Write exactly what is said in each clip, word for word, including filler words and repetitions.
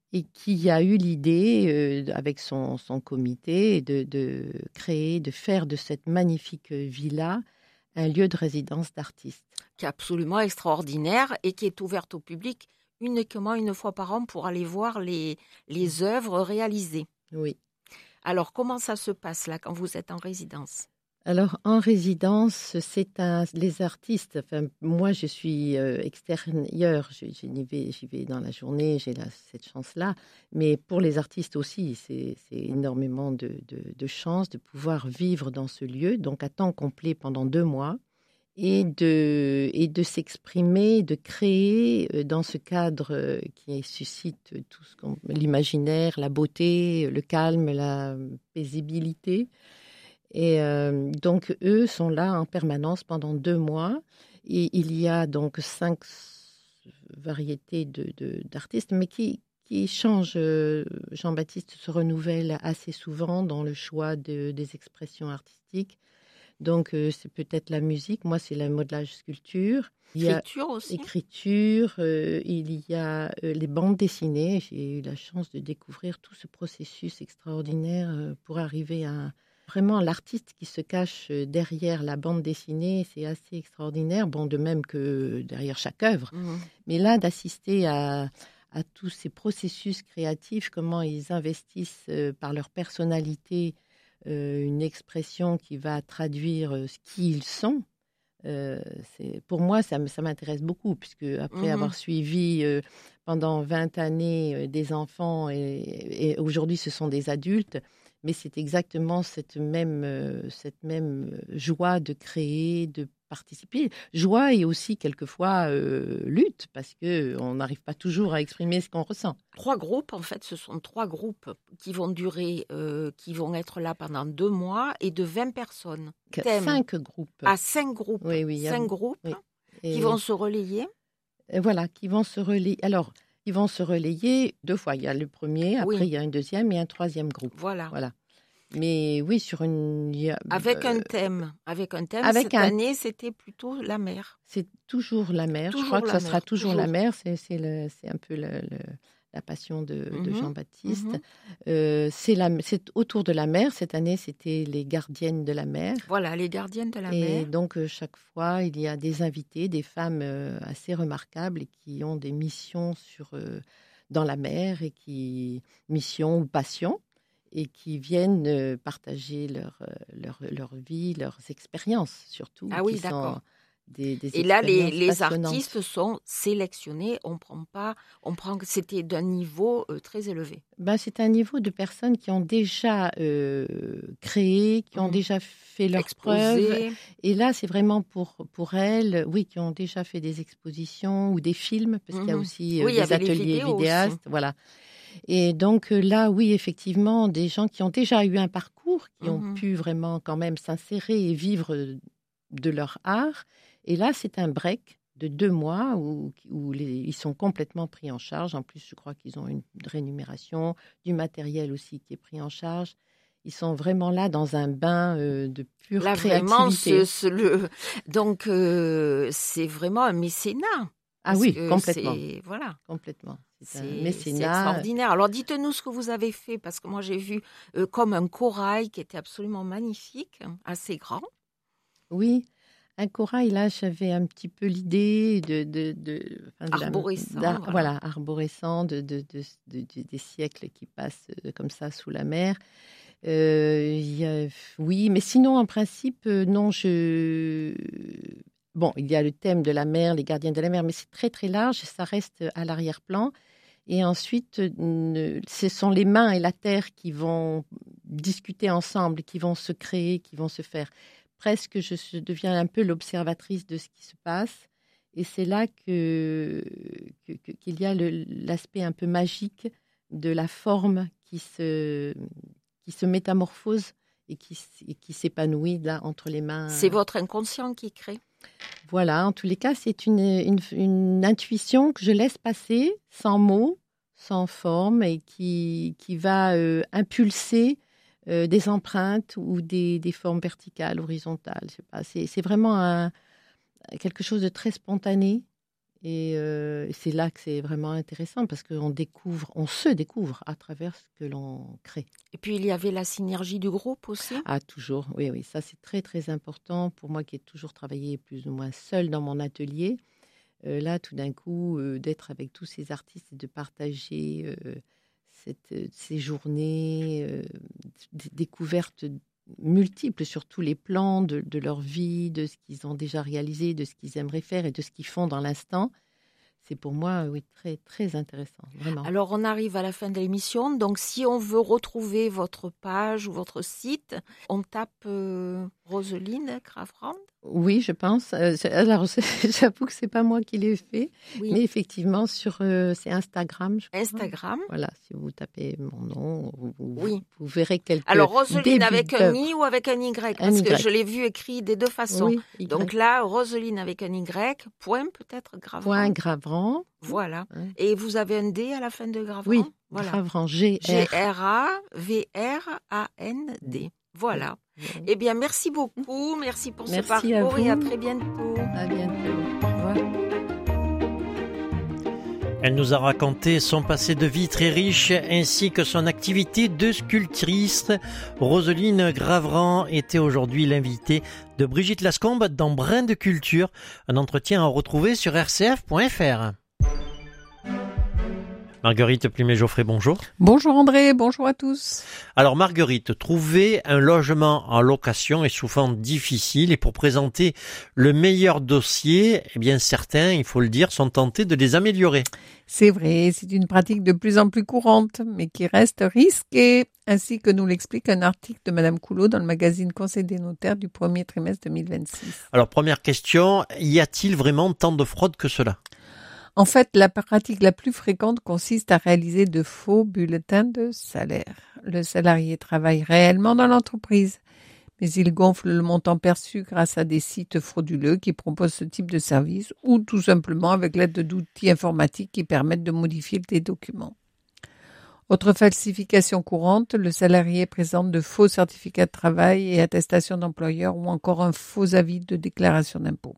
et qui a eu l'idée, euh, avec son, son comité, de, de créer, de faire de cette magnifique villa un lieu de résidence d'artistes. Qui est absolument extraordinaire et qui est ouverte au public uniquement une fois par an pour aller voir les, les œuvres réalisées. Oui. Alors, comment ça se passe là quand vous êtes en résidence ? Alors, en résidence, c'est un, les artistes. Enfin, moi, je suis euh, extérieure. Je, je n'y vais, j'y vais dans la journée. J'ai la, cette chance-là. Mais pour les artistes aussi, c'est, c'est énormément de, de, de chance de pouvoir vivre dans ce lieu, donc à temps complet pendant deux mois, et de, et de s'exprimer, de créer euh, dans ce cadre euh, qui suscite tout ce qu'on, l'imaginaire, la beauté, le calme, la paisibilité. Et euh, donc, eux sont là en permanence pendant deux mois. Et il y a donc cinq variétés de, de, d'artistes, mais qui, qui changent. Jean-Baptiste se renouvelle assez souvent dans le choix de, des expressions artistiques. Donc, euh, c'est peut-être la musique. Moi, c'est le modelage sculpture. Il y a écriture aussi. Écriture, euh, il y a euh, les bandes dessinées. J'ai eu la chance de découvrir tout ce processus extraordinaire euh, pour arriver à... Vraiment, l'artiste qui se cache derrière la bande dessinée, c'est assez extraordinaire. Bon, de même que derrière chaque œuvre. Mmh. Mais là, d'assister à, à tous ces processus créatifs, comment ils investissent euh, par leur personnalité euh, une expression qui va traduire euh, ce qu'ils sont, euh, c'est, pour moi, ça, ça m'intéresse beaucoup, puisque après mmh. avoir suivi euh, pendant vingt années euh, des enfants, et, et aujourd'hui, ce sont des adultes, mais c'est exactement cette même, euh, cette même joie de créer, de participer. Joie et aussi quelquefois euh, lutte, parce qu'on n'arrive pas toujours à exprimer ce qu'on ressent. Trois groupes, en fait, ce sont trois groupes qui vont durer, euh, qui vont être là pendant deux mois et de vingt personnes. Thème. Cinq groupes. Ah, cinq groupes. Oui, oui. Cinq a... groupes oui. Et... qui vont se relayer. Et voilà, qui vont se relayer. Alors, ils vont se relayer deux fois. Il y a le premier, après oui. il y a un deuxième et un troisième groupe. Voilà. Voilà. Mais oui, sur une... Avec euh, un thème. Avec un thème, avec cette un... année, c'était plutôt la mer. C'est toujours la mer. Toujours Je crois que ça mer. sera toujours, toujours. la mer. C'est, c'est, le, c'est un peu le, le, la passion de, mm-hmm. de Jean-Baptiste. Mm-hmm. Euh, c'est, la, c'est autour de la mer. Cette année, c'était les gardiennes de la mer. Voilà, les gardiennes de la et mer. Et donc, euh, chaque fois, il y a des invités, des femmes euh, assez remarquables et qui ont des missions sur, euh, dans la mer, et qui, missions ou passions, et qui viennent euh, partager leur, euh, leur, leur vie, leurs expériences surtout. Ah oui, qui d'accord. Sont des, des et là, les, les artistes sont sélectionnés. On prend pas, on prend, c'était d'un niveau euh, très élevé. Ben, c'est un niveau de personnes qui ont déjà euh, créé, qui ont mmh. déjà fait leurs preuves. Et là, c'est vraiment pour, pour elles, oui, qui ont déjà fait des expositions ou des films, parce mmh. qu'il y a aussi euh, oui, des ateliers vidéastes. Aussi. Voilà. Et donc là, oui, effectivement, des gens qui ont déjà eu un parcours, qui mmh. ont pu vraiment quand même s'insérer et vivre de leur art. Et là, c'est un break de deux mois où, où les, ils sont complètement pris en charge. En plus, je crois qu'ils ont une rémunération, du matériel aussi qui est pris en charge. Ils sont vraiment là dans un bain euh, de pure là, créativité. Vraiment, ce, ce, le... Donc, euh, c'est vraiment un mécénat. Ah oui, complètement. C'est... Voilà. Complètement. C'est, c'est, un mécénat. C'est extraordinaire. Alors, dites-nous ce que vous avez fait, parce que moi, j'ai vu euh, comme un corail qui était absolument magnifique, assez grand. Oui. Un corail, là, j'avais un petit peu l'idée de... de, de, enfin, de arborescent. La, voilà. voilà, arborescent, de, de, de, de, de, des siècles qui passent comme ça sous la mer. Euh, y a, oui, mais sinon, en principe, non, je... Bon, il y a le thème de la mer, les gardiens de la mer, mais c'est très, très large, ça reste à l'arrière-plan. Et ensuite, ce sont les mains et la terre qui vont discuter ensemble, qui vont se créer, qui vont se faire... Presque, je deviens un peu l'observatrice de ce qui se passe. Et c'est là que, que, que, qu'il y a le, l'aspect un peu magique de la forme qui se, qui se métamorphose et qui, et qui s'épanouit là, entre les mains. C'est votre inconscient qui crée. Voilà, en tous les cas, c'est une, une, une intuition que je laisse passer sans mots, sans forme, et qui, qui va euh, impulser Euh, des empreintes ou des, des formes verticales, horizontales. Je sais pas. C'est, c'est vraiment un, quelque chose de très spontané Et euh, c'est là que c'est vraiment intéressant parce qu'on découvre, on se découvre à travers ce que l'on crée. Et puis, il y avait la synergie du groupe aussi. Ah, toujours, oui, oui. Ça, c'est très, très important pour moi qui ai toujours travaillé plus ou moins seule dans mon atelier. Euh, là, tout d'un coup, euh, d'être avec tous ces artistes et de partager euh, cette, euh, ces journées, euh, des découvertes multiples sur tous les plans de, de leur vie, de ce qu'ils ont déjà réalisé, de ce qu'ils aimeraient faire et de ce qu'ils font dans l'instant. C'est pour moi, oui, très, très intéressant, vraiment. Alors, on arrive à la fin de l'émission. Donc, si on veut retrouver votre page ou votre site, on tape euh, Roseline Gravran. Oui, je pense. Euh, alors, j'avoue que c'est pas moi qui l'ai fait, oui. Mais effectivement, sur euh, c'est Instagram. Je crois. Instagram. Voilà, si vous tapez mon nom, vous, oui. vous verrez quelques. Alors, Roseline avec un i ou avec un y, parce un que y. Je l'ai vu écrit des deux façons. Oui, y. Donc là, Roseline avec un y, point peut-être Gravran. Point Gravran. Voilà. Ouais. Et vous avez un D à la fin de Gravran. Oui. Voilà. Gravran. G R A V R A N D. Voilà. Oui. Eh bien, merci beaucoup. Merci pour merci ce parcours à et à très bientôt. À bientôt. Au revoir. Elle nous a raconté son passé de vie très riche ainsi que son activité de sculptrice. Roseline Gravran était aujourd'hui l'invitée de Brigitte Lascombe dans Brin de Culture. Un entretien à retrouver sur r c f point f r. Marguerite Plumet-Geoffrey, bonjour. Bonjour André, bonjour à tous. Alors Marguerite, trouver un logement en location est souvent difficile et pour présenter le meilleur dossier, eh bien certains, il faut le dire, sont tentés de les améliorer. C'est vrai, c'est une pratique de plus en plus courante, mais qui reste risquée, ainsi que nous l'explique un article de Madame Coulot dans le magazine Conseil des notaires du premier trimestre deux mille vingt-six. Alors première question, y a-t-il vraiment tant de fraude que cela ? En fait, la pratique la plus fréquente consiste à réaliser de faux bulletins de salaire. Le salarié travaille réellement dans l'entreprise, mais il gonfle le montant perçu grâce à des sites frauduleux qui proposent ce type de service ou tout simplement avec l'aide d'outils informatiques qui permettent de modifier des documents. Autre falsification courante, le salarié présente de faux certificats de travail et attestations d'employeur ou encore un faux avis de déclaration d'impôt.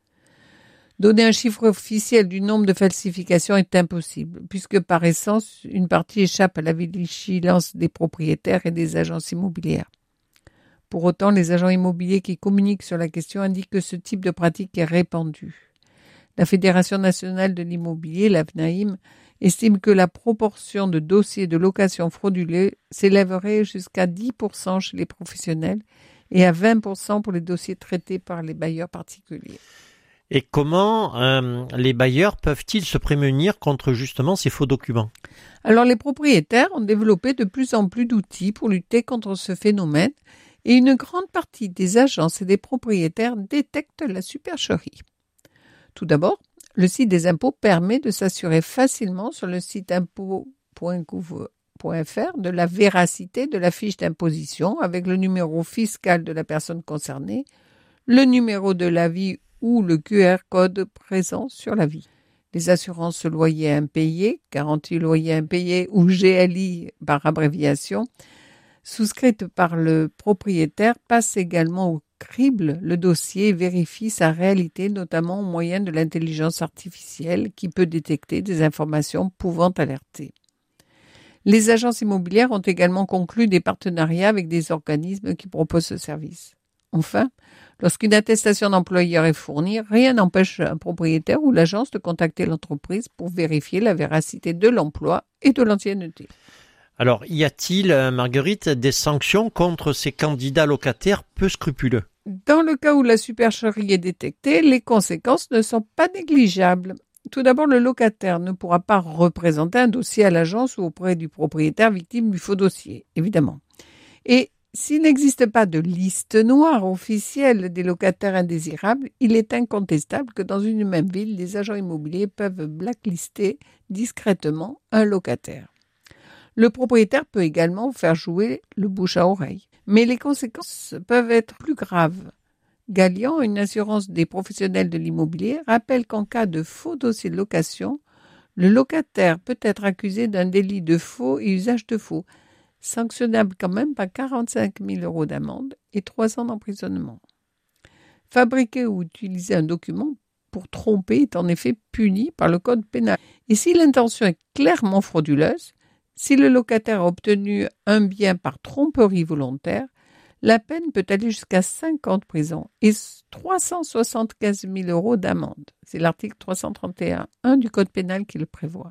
Donner un chiffre officiel du nombre de falsifications est impossible, puisque par essence, une partie échappe à la vigilance des propriétaires et des agences immobilières. Pour autant, les agents immobiliers qui communiquent sur la question indiquent que ce type de pratique est répandu. La Fédération nationale de l'immobilier, la F N A I M, estime que la proportion de dossiers de location frauduleux s'élèverait jusqu'à dix pour cent chez les professionnels et à vingt pour cent pour les dossiers traités par les bailleurs particuliers. Et comment euh, les bailleurs peuvent-ils se prémunir contre justement ces faux documents ? Alors les propriétaires ont développé de plus en plus d'outils pour lutter contre ce phénomène et une grande partie des agences et des propriétaires détectent la supercherie. Tout d'abord, le site des impôts permet de s'assurer facilement sur le site impôts point gouv point f r de la véracité de la fiche d'imposition avec le numéro fiscal de la personne concernée, le numéro de l'avis ou le Q R code présent sur l'avis. Les assurances loyers impayés, garantie loyer impayé ou G L I par abréviation, souscrites par le propriétaire, passent également au crible le dossier et vérifient sa réalité, notamment au moyen de l'intelligence artificielle qui peut détecter des informations pouvant alerter. Les agences immobilières ont également conclu des partenariats avec des organismes qui proposent ce service. Enfin, lorsqu'une attestation d'employeur est fournie, rien n'empêche un propriétaire ou l'agence de contacter l'entreprise pour vérifier la véracité de l'emploi et de l'ancienneté. Alors, y a-t-il, Marguerite, des sanctions contre ces candidats locataires peu scrupuleux ? Dans le cas où la supercherie est détectée, les conséquences ne sont pas négligeables. Tout d'abord, le locataire ne pourra pas représenter un dossier à l'agence ou auprès du propriétaire victime du faux dossier, évidemment. Et s'il n'existe pas de liste noire officielle des locataires indésirables, il est incontestable que dans une même ville, les agents immobiliers peuvent blacklister discrètement un locataire. Le propriétaire peut également faire jouer le bouche à oreille. Mais les conséquences peuvent être plus graves. Gallian, une assurance des professionnels de l'immobilier, rappelle qu'en cas de faux dossier de location, le locataire peut être accusé d'un délit de faux et usage de faux, sanctionnable quand même par quarante-cinq mille euros d'amende et trois ans d'emprisonnement. Fabriquer ou utiliser un document pour tromper est en effet puni par le code pénal. Et si l'intention est clairement frauduleuse, si le locataire a obtenu un bien par tromperie volontaire, la peine peut aller jusqu'à cinq ans de prison et trois cent soixante-quinze mille euros d'amende. C'est l'article trois cent trente et un du code pénal qui le prévoit.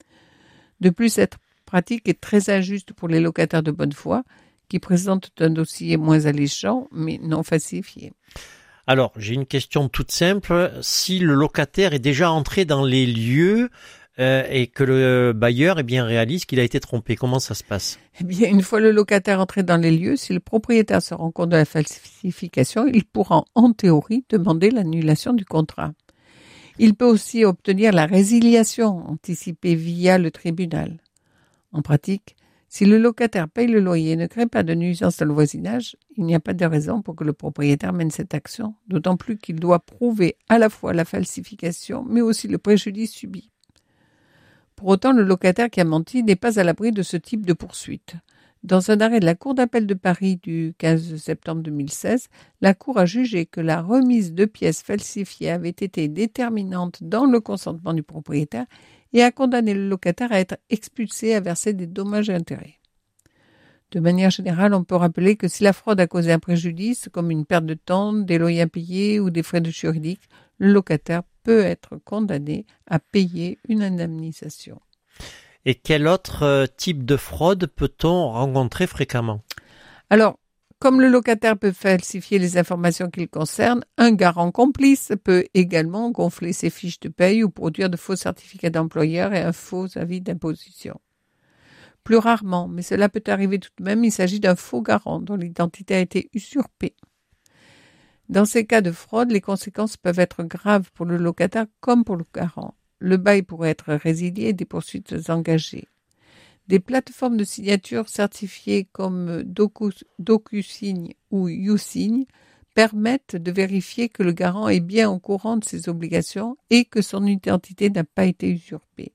De plus, cette pratique est très injuste pour les locataires de bonne foi qui présentent un dossier moins alléchant mais non falsifié. Alors, j'ai une question toute simple. Si le locataire est déjà entré dans les lieux euh, et que le bailleur eh bien, réalise qu'il a été trompé, comment ça se passe ? Eh bien, une fois le locataire entré dans les lieux, si le propriétaire se rend compte de la falsification, il pourra en théorie demander l'annulation du contrat. Il peut aussi obtenir la résiliation anticipée via le tribunal. En pratique, si le locataire paye le loyer et ne crée pas de nuisance dans le voisinage, il n'y a pas de raison pour que le propriétaire mène cette action, d'autant plus qu'il doit prouver à la fois la falsification, mais aussi le préjudice subi. Pour autant, le locataire qui a menti n'est pas à l'abri de ce type de poursuite. Dans un arrêt de la Cour d'appel de Paris du quinze septembre deux mille seize, la Cour a jugé que la remise de pièces falsifiées avait été déterminante dans le consentement du propriétaire et a condamné le locataire à être expulsé et à verser des dommages et intérêts. De manière générale, on peut rappeler que si la fraude a causé un préjudice, comme une perte de temps, des loyers impayés ou des frais de juridique, le locataire peut être condamné à payer une indemnisation. Et quel autre type de fraude peut-on rencontrer fréquemment ? Alors, comme le locataire peut falsifier les informations qu'il concerne, un garant complice peut également gonfler ses fiches de paye ou produire de faux certificats d'employeur et un faux avis d'imposition. Plus rarement, mais cela peut arriver tout de même, il s'agit d'un faux garant dont l'identité a été usurpée. Dans ces cas de fraude, les conséquences peuvent être graves pour le locataire comme pour le garant. Le bail pourrait être résilié et des poursuites engagées. Des plateformes de signature certifiées comme DocuSign ou YouSign permettent de vérifier que le garant est bien au courant de ses obligations et que son identité n'a pas été usurpée.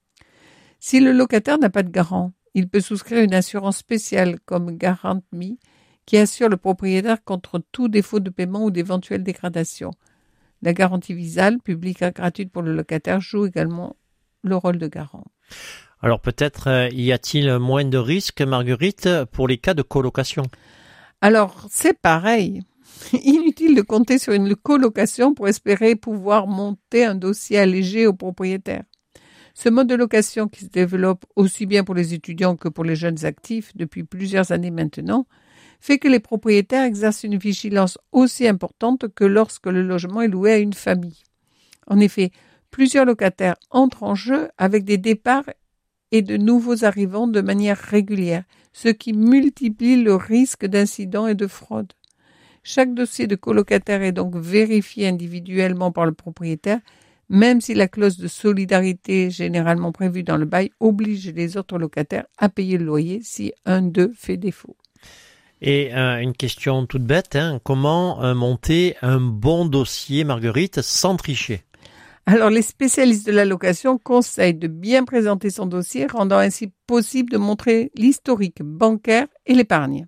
Si le locataire n'a pas de garant, il peut souscrire une assurance spéciale comme GuarantMe qui assure le propriétaire contre tout défaut de paiement ou d'éventuelle dégradation. La garantie Visal, publique et gratuite pour le locataire, joue également le rôle de garant. Alors peut-être euh, y a-t-il moins de risques, Marguerite, pour les cas de colocation ? Alors c'est pareil. Inutile de compter sur une colocation pour espérer pouvoir monter un dossier allégé au propriétaire. Ce mode de location qui se développe aussi bien pour les étudiants que pour les jeunes actifs depuis plusieurs années maintenant, fait que les propriétaires exercent une vigilance aussi importante que lorsque le logement est loué à une famille. En effet, plusieurs locataires entrent en jeu avec des départs et de nouveaux arrivants de manière régulière, ce qui multiplie le risque d'incidents et de fraude. Chaque dossier de colocataire est donc vérifié individuellement par le propriétaire, même si la clause de solidarité généralement prévue dans le bail oblige les autres locataires à payer le loyer si un d'eux fait défaut. Et euh, une question toute bête, hein, comment euh, monter un bon dossier, Marguerite, sans tricher ? Alors, les spécialistes de la location conseillent de bien présenter son dossier, rendant ainsi possible de montrer l'historique bancaire et l'épargne.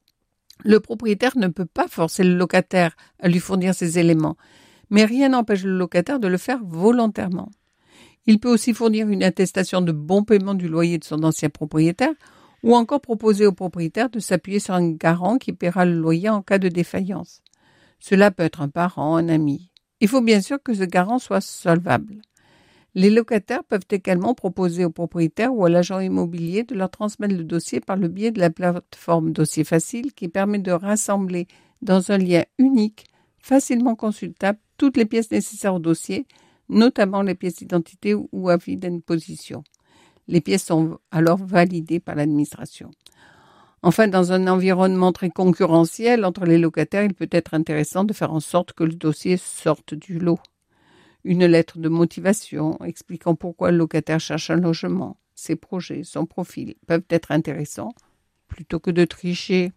Le propriétaire ne peut pas forcer le locataire à lui fournir ces éléments, mais rien n'empêche le locataire de le faire volontairement. Il peut aussi fournir une attestation de bon paiement du loyer de son ancien propriétaire ou encore proposer au propriétaire de s'appuyer sur un garant qui paiera le loyer en cas de défaillance. Cela peut être un parent, un ami. Il faut bien sûr que ce garant soit solvable. Les locataires peuvent également proposer au propriétaire ou à l'agent immobilier de leur transmettre le dossier par le biais de la plateforme Dossier Facile qui permet de rassembler dans un lien unique, facilement consultable, toutes les pièces nécessaires au dossier, notamment les pièces d'identité ou avis d'imposition. Les pièces sont alors validées par l'administration. Enfin, dans un environnement très concurrentiel entre les locataires, il peut être intéressant de faire en sorte que le dossier sorte du lot. Une lettre de motivation expliquant pourquoi le locataire cherche un logement, ses projets, son profil peuvent être intéressants plutôt que de tricher.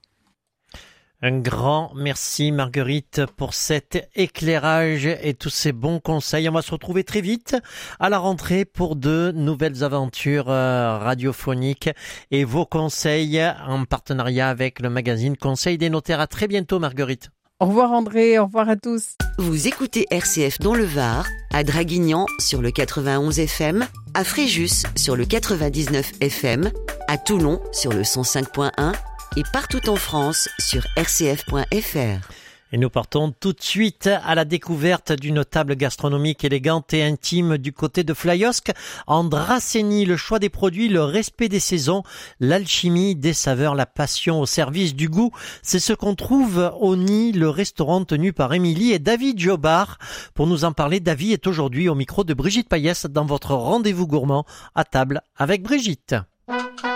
Un grand merci Marguerite pour cet éclairage et tous ces bons conseils. On va se retrouver très vite à la rentrée pour de nouvelles aventures radiophoniques et vos conseils en partenariat avec le magazine Conseil des notaires. À très bientôt Marguerite. Au revoir André, au revoir à tous. Vous écoutez R C F dans le Var, à Draguignan sur le quatre-vingt-onze F M, à Fréjus sur le quatre-vingt-dix-neuf F M, à Toulon sur le cent cinq point un et partout en France sur r c f point f r. Et nous partons tout de suite à la découverte d'une table gastronomique élégante et intime du côté de Flyosque. En Dracénie, le choix des produits, le respect des saisons, l'alchimie des saveurs, la passion au service du goût. C'est ce qu'on trouve au Nid, le restaurant tenu par Émilie et David Jobard. Pour nous en parler, David est aujourd'hui au micro de Brigitte Payès dans votre rendez-vous gourmand à table avec Brigitte.